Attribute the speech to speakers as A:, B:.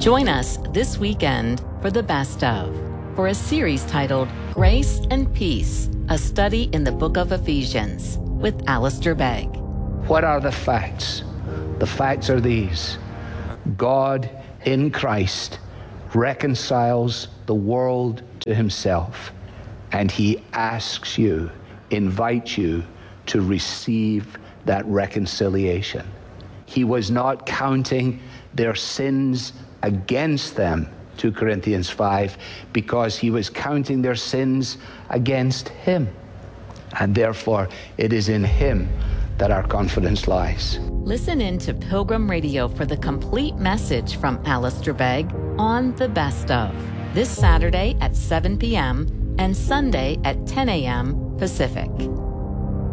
A: Join us this weekend for the Best Of, for a series titled Grace and Peace, a study in the book of Ephesians with Alistair Begg.
B: What are the facts? The facts are these. God in Christ reconciles the world to himself, and he asks you, invites you to receive that reconciliation. He was not counting their sins against them, 2 Corinthians 5, because he was counting their sins against him. And therefore, it is in him that our confidence lies.
A: Listen in to Pilgrim Radio for the complete message from Alistair Begg on The Best Of, this Saturday at 7 p.m. and Sunday at 10 a.m. Pacific.